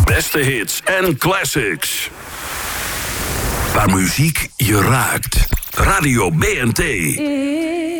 beste hits en classics. Waar muziek je raakt. Radio BNT.